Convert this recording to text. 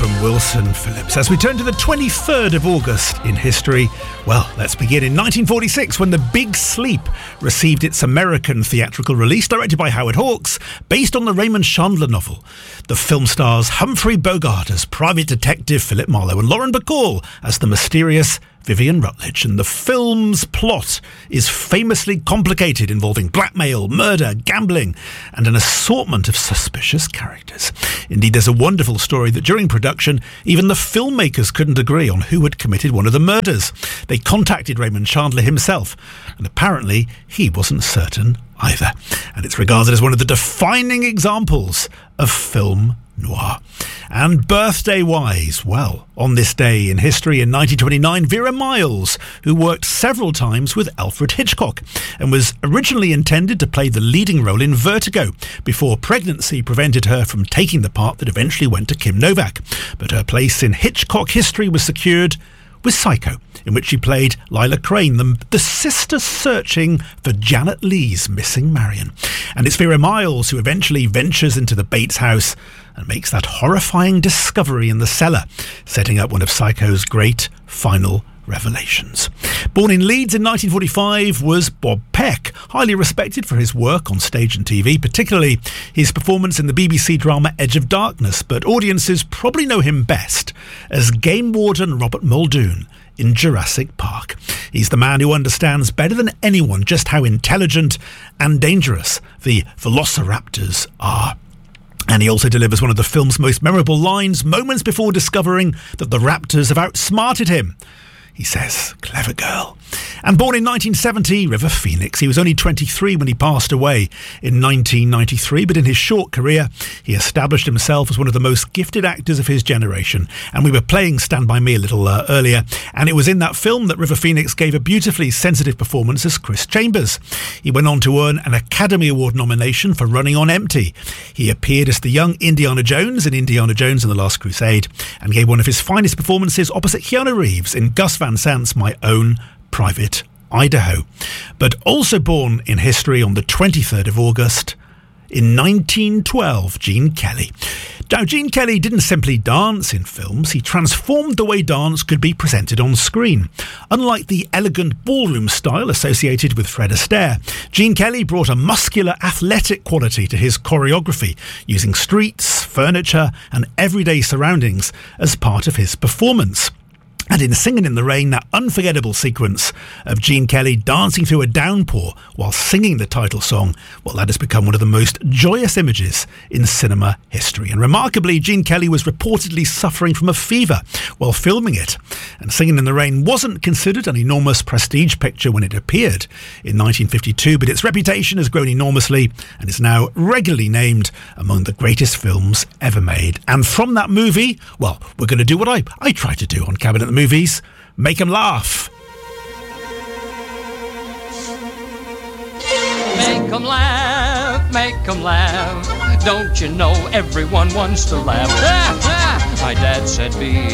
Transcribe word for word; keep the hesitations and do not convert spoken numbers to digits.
from Wilson Phillips. As we turn to the twenty-third of August in history, well, let's begin in nineteen forty-six when The Big Sleep received its American theatrical release, directed by Howard Hawks, based on the Raymond Chandler novel. The film stars Humphrey Bogart as private detective Philip Marlowe and Lauren Bacall as the mysterious Vivian Rutledge, and the film's plot is famously complicated, involving blackmail, murder, gambling, and an assortment of suspicious characters. Indeed, there's a wonderful story that during production, even the filmmakers couldn't agree on who had committed one of the murders. They contacted Raymond Chandler himself, and apparently he wasn't certain either. And it's regarded as one of the defining examples of film noir. And birthday-wise, well, on this day in history in nineteen twenty-nine, Vera Miles, who worked several times with Alfred Hitchcock and was originally intended to play the leading role in Vertigo before pregnancy prevented her from taking the part that eventually went to Kim Novak. But her place in Hitchcock history was secured with Psycho, in which she played Lila Crane, the, the sister searching for Janet Leigh's missing Marion. And it's Vera Miles who eventually ventures into the Bates house and makes that horrifying discovery in the cellar, setting up one of Psycho's great final revelations. Born in Leeds in nineteen forty-five was Bob Peck, highly respected for his work on stage and T V, particularly his performance in the B B C drama Edge of Darkness, but audiences probably know him best as Game Warden Robert Muldoon in Jurassic Park. He's the man who understands better than anyone just how intelligent and dangerous the velociraptors are. And he also delivers one of the film's most memorable lines moments before discovering that the raptors have outsmarted him. He says, "Clever girl." And born in nineteen seventy, River Phoenix. He was only twenty-three when he passed away in nineteen ninety-three, but in his short career, he established himself as one of the most gifted actors of his generation. And we were playing Stand By Me a little uh, earlier, and it was in that film that River Phoenix gave a beautifully sensitive performance as Chris Chambers. He went on to earn an Academy Award nomination for Running on Empty. He appeared as the young Indiana Jones in Indiana Jones and the Last Crusade, and gave one of his finest performances opposite Keanu Reeves in Gus Van Sant's My Own Private Idaho. But also born in history on the twenty-third of August in nineteen twelve, Gene Kelly. Now, Gene Kelly didn't simply dance in films, he transformed the way dance could be presented on screen. Unlike the elegant ballroom style associated with Fred Astaire, Gene Kelly brought a muscular, athletic quality to his choreography, using streets, furniture and everyday surroundings as part of his performance. And in Singin' in the Rain, that unforgettable sequence of Gene Kelly dancing through a downpour while singing the title song, well, that has become one of the most joyous images in cinema history. And remarkably, Gene Kelly was reportedly suffering from a fever while filming it. And Singin' in the Rain wasn't considered an enormous prestige picture when it appeared in nineteen fifty-two, but its reputation has grown enormously and is now regularly named among the greatest films ever made. And from that movie, well, we're going to do what I, I try to do on Cabinet the Movies, make 'em laugh. Make 'em laugh, make 'em laugh. Don't you know everyone wants to laugh? My dad said be